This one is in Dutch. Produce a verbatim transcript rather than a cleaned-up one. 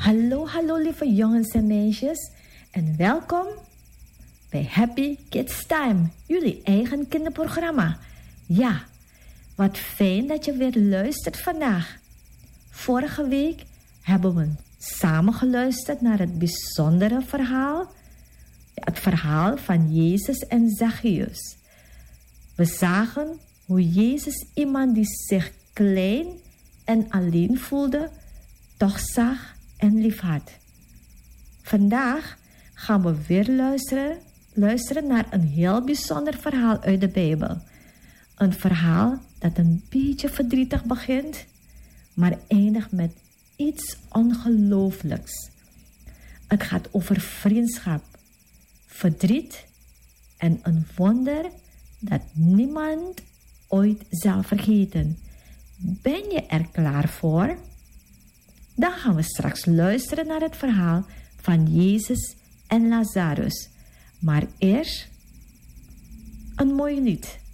Hallo, hallo lieve jongens en meisjes en welkom bij Happy Kids Time, jullie eigen kinderprogramma. Ja, wat fijn dat je weer luistert vandaag. Vorige week hebben we samen geluisterd naar het bijzondere verhaal, het verhaal van Jezus en Zacchaeus. We zagen hoe Jezus iemand die zich klein en alleen voelde, toch zag en lief had. Vandaag gaan we weer luisteren, luisteren naar een heel bijzonder verhaal uit de Bijbel. Een verhaal dat een beetje verdrietig begint, maar eindigt met iets ongelooflijks. Het gaat over vriendschap, verdriet en een wonder dat niemand ooit zal vergeten. Ben je er klaar voor? Dan gaan we straks luisteren naar het verhaal van Jezus en Lazarus. Maar eerst een mooi lied.